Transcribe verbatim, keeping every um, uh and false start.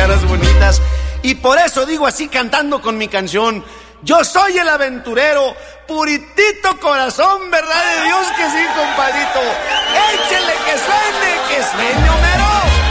caras bonitas. Y por eso digo así cantando con mi canción: yo soy el aventurero, puritito corazón, ¿verdad de Dios que sí, compadrito?